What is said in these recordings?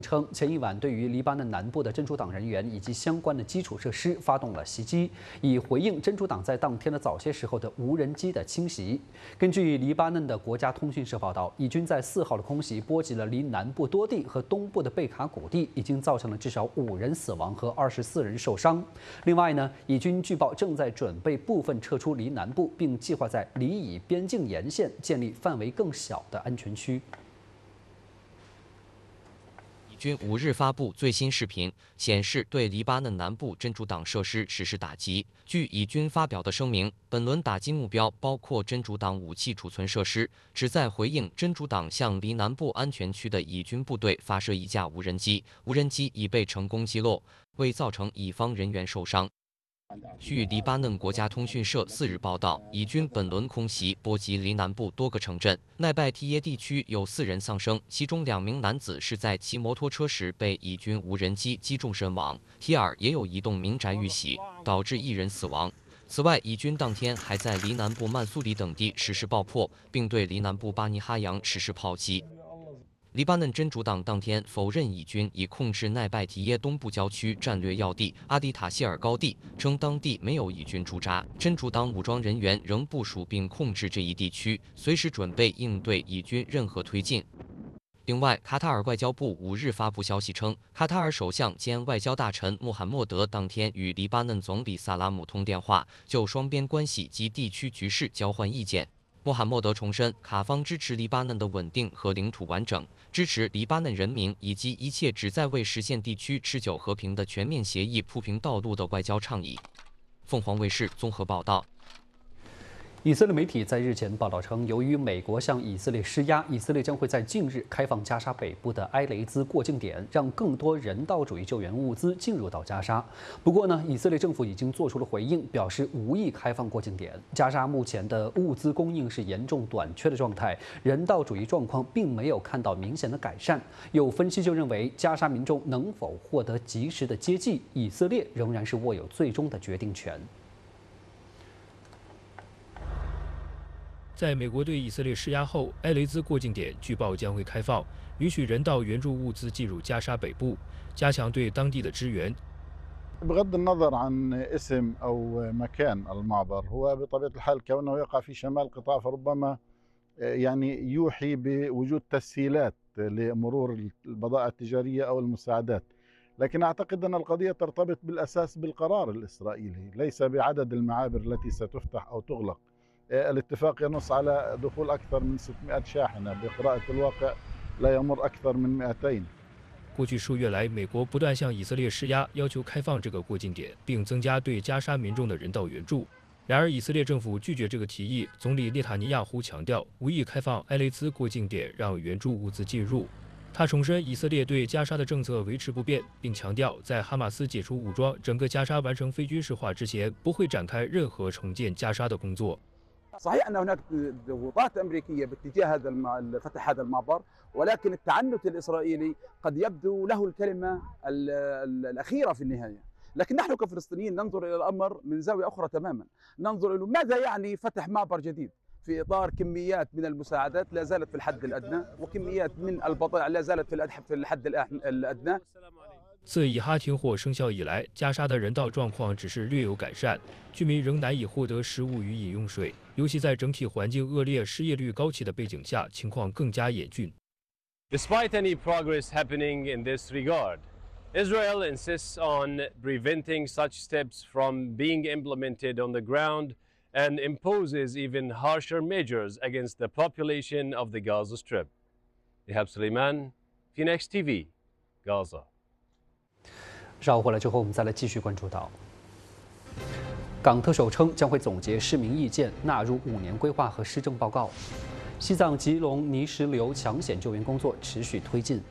称，前一晚对于黎巴嫩南部的真主党人员以及相关的基础设施发动了袭击，以回应真主党在当天的早些时候的无人机的侵袭。根据黎巴嫩的国家通讯社报道，以军在4号的空袭波及了离南部多地和东部的贝卡谷地，已经造成了至少5人死亡和24人受伤。另外呢，以军据报正在准备部分撤出离南部，并计划在黎以边境沿线建立范围更小的安全区。 军5日发布最新视频，显示对黎巴嫩南部真主党设施实施打击。据以军发表的声明，本轮打击目标包括真主党武器储存设施，旨在回应真主党向离南部安全区的以军部队发射一架无人机，无人机已被成功击落，未造成以方人员受伤。 据黎巴嫩国家通讯社4日报道，以军本轮空袭波及离南部多个城镇，奈拜提耶地区有4人丧生，其中2名男子是在骑摩托车时被以军无人机击中身亡。提尔也有一栋民宅遇袭，导致1人死亡。此外，以军当天还在离南部曼苏里等地实施爆破，并对离南部巴尼哈扬实施炮击。 黎巴嫩真主党当天否认以军已控制奈拜提耶东部郊区战略要地阿迪塔希尔高地，称当地没有以军驻扎，真主党武装人员仍部署并控制这一地区，随时准备应对以军任何推进。另外，卡塔尔外交部5日发布消息称，卡塔尔首相兼外交大臣穆罕默德当天与黎巴嫩总理萨拉姆通电话，就双边关系及地区局势交换意见。 穆罕默德重申，卡方支持黎巴嫩的稳定和领土完整，支持黎巴嫩人民以及一切旨在为实现地区持久和平的全面协议铺平道路的外交倡议。凤凰卫视综合报道。 以色列媒体在日前报道称，由于美国向以色列施压，以色列将会在近日开放加沙北部的埃雷兹过境点，让更多人道主义救援物资进入到加沙。不过呢，以色列政府已经做出了回应，表示无意开放过境点。加沙目前的物资供应是严重短缺的状态，人道主义状况并没有看到明显的改善。有分析就认为，加沙民众能否获得及时的接济，以色列仍然是握有最终的决定权。 在美国对以色列施压后，埃雷兹过境点据报将会开放，允许人道援助物资进入加沙北部，加强对当地的支援。 بغض النظر عن اسم أو مكان المعبر هو بطبيعة الحال كونه يقع في شمال القطاع فربما يعني يوحي بوجود تسهيلات لمرور البضائع التجارية أو المساعدات، لكن أعتقد أن القضية ترتبط بالأساس بالقرار الإسرائيلي ليس بعدد المعابر التي ستفتح أو تغلق. الاتفاق ينص على دخول أكثر من 600 شاحنة بقراءة الواقع لا يمر أكثر من 200. 过去数月来，美国不断向以色列施压，要求开放这个过境点，并增加对加沙民众的人道援助。然而，以色列政府拒绝这个提议。总理内塔尼亚胡强调，无意开放埃雷兹过境点，让援助物资进入。他重申，以色列对加沙的政策维持不变，并强调，在哈马斯解除武装、整个加沙完成非军事化之前，不会展开任何重建加沙的工作。 صحيح ان هناك ضغوطات امريكيه باتجاه فتح هذا المعبر، ولكن التعنت الاسرائيلي قد يبدو له الكلمه الاخيره في النهايه، لكن نحن كفلسطينيين ننظر الى الامر من زاويه اخرى تماما، ننظر الى ماذا يعني فتح معبر جديد في اطار كميات من المساعدات لا زالت في الحد الادنى، وكميات من البضائع لا زالت في الحد الادنى. 自以哈停火生效以来，加沙的人道状况只是略有改善，居民仍难以获得食物与饮用水，尤其在整体环境恶劣、失业率高企的背景下，情况更加严峻。 Despite any progress happening in this regard, Israel insists on preventing such steps from being implemented on the ground and imposes even harsher measures against the population of the Gaza Strip. Ihab Suleiman, Phoenix TV, Gaza. 稍后回来之后，我们再来继续关注到，港特首称将会总结市民意见，纳入5年规划和施政报告。西藏吉隆泥石流抢险救援工作持续推进。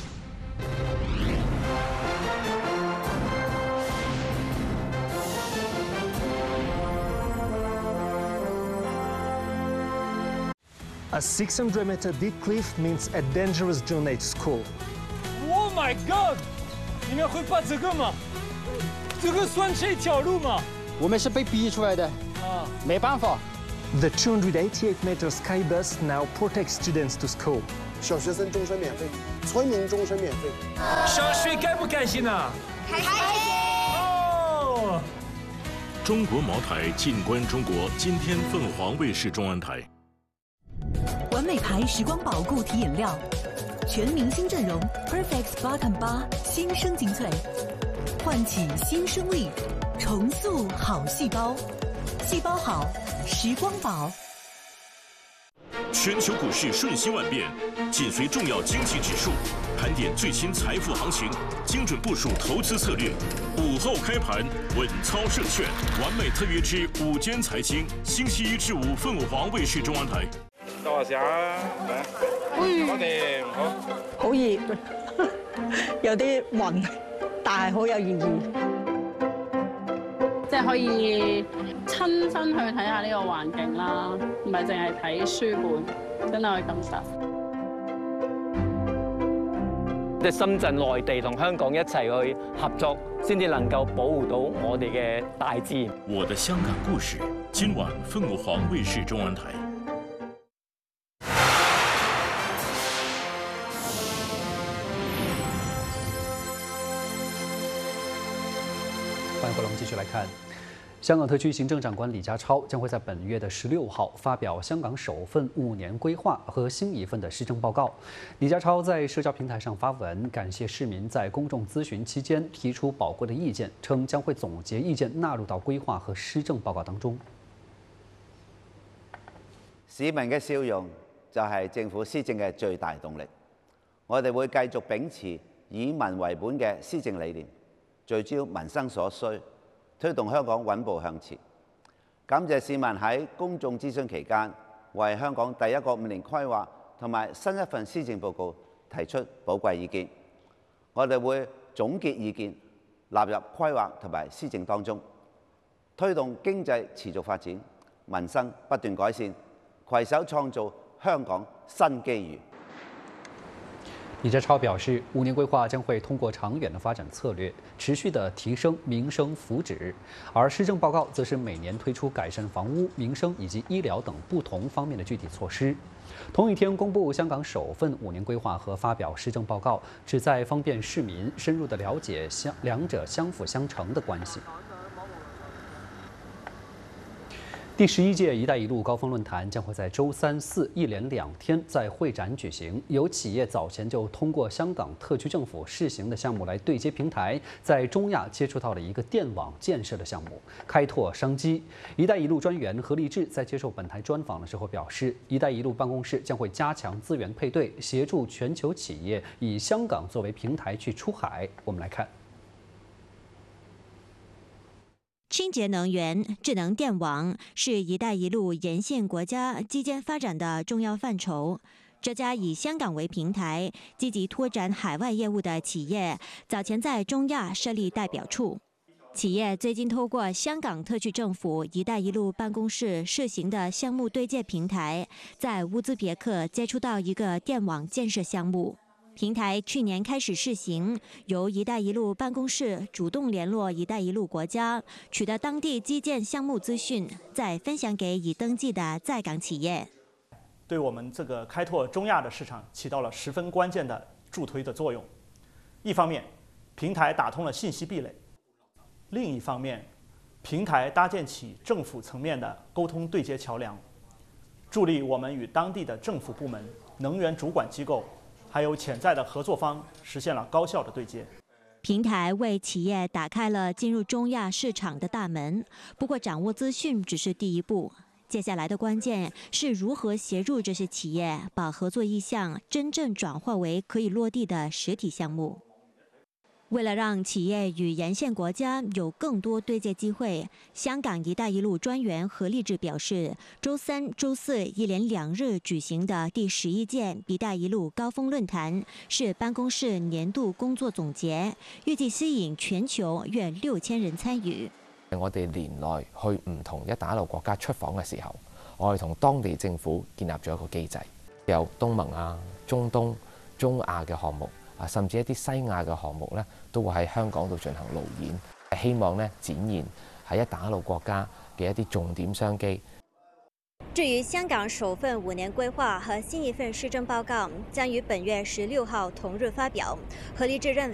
A 600-meter deep cliff means a dangerous journey to school. Oh my God！ 你们会把这个吗？这个算是一条路吗？ 我们是被逼出来的，没办法。 The 288-meter sky bus now protects students to school. 小学生终身免费，村民终身免费。 上学开不开心啊？ 开心哦！ 中国茅台进关中国，今天凤凰卫视中文台。 完美牌时光宝固体饮料，全明星阵容 ，Perfect 8+8新生精粹，唤起新生力，重塑好细胞，细胞好，时光宝。 全球股市瞬息万变，紧随重要经济指数，盘点最新财富行情，精准部署投资策略。午后开盘，稳操胜券，完美特约之午间财经，星期一至五凤凰卫视中文台。 多下嚟，我哋好熱，有啲暈，但係好有意義。 即係可以親身去睇下呢個環境啦，唔係淨係睇書本，真係去感受。 即係深圳、內地同香港一齊去合作，先至能夠保護到我哋嘅大自然。 我的香港故事，今晚鳳凰衛視中文台。 欢迎回来，我们继续来看。香港特区行政长官李家超将会在本月的16号发表香港首份5年规划和新一份的施政报告。李家超在社交平台上发文，感谢市民在公众咨询期间提出宝贵的意见，称将会总结意見納入到規劃和施政報告當中。 市民嘅笑容就係政府施政嘅最大動力。我哋會繼續秉持以民為本嘅施政理念，聚焦民生所需，推動香港穩步向前。感謝市民喺公眾諮詢期間，為香港第一個5年規劃同埋新一份施政報告提出寶貴意見。我哋會總結意見，納入規劃同埋施政當中，推動經濟持續發展，民生不斷改善，攜手創造香港新機遇。 李家超表示，5年规划将会通过长远的发展策略，持续的提升民生福祉；而施政报告则是每年推出改善房屋、民生以及医疗等不同方面的具体措施。同一天公布香港首份5年规划和发表施政报告，旨在方便市民深入的了解两者相辅相成的关系。第11届“一带一路”高峰论坛将会在周3、4一连2天在会展举行。有企业早前就通过香港特区政府试行的项目来对接平台，在中亚接触到了一个电网建设的项目，开拓商机。“一带一路”专员何立志在接受本台专访的时候表示，“一带一路”办公室将会加强资源配对，协助全球企业以香港作为平台去出海。我们来看。 清洁能源、智能电网是“一带一路”沿线国家基建发展的重要范畴。这家以香港为平台、积极拓展海外业务的企业，早前在中亚设立代表处。企业最近透过香港特区政府“一带一路”办公室试行的项目对接平台，在乌兹别克接触到一个电网建设项目。平台去年开始试行，由“一带一路”办公室主动联络“一带一路”国家，取得当地基建项目资讯，再分享给已登记的在港企业。 对我们这个开拓中亚的市场起到了十分关键的助推的作用。一方面，平台打通了信息壁垒；另一方面，平台搭建起政府层面的沟通对接桥梁，助力我们与当地的政府部门、能源主管机构。还有潜在的合作方实现了高效的对接。 平台为企业打开了进入中亚市场的大门，不过掌握资讯只是第一步，接下来的关键是如何协助这些企业把合作意向真正转化为可以落地的实体项目。为了让企业与沿线国家有更多对接机会，香港“一带一路”专员何立志表示，周3、周4一连2日举行的第11届“一带一路”高峰论坛是办公室年度工作總結，預計吸引全球約6000人參與。 我哋年內去唔同一帶一路國家出訪嘅時候，我哋同當地政府建立咗一個機制，有東盟啊、中東、中亞嘅項目。甚至一啲西亞嘅項目咧，都會喺香港度進行路演，希望咧展現喺一帶一路國家嘅一啲重點商機。 至于香港首份5年规划和新一份施政报告，将于本月16号同日发表。何立志认为。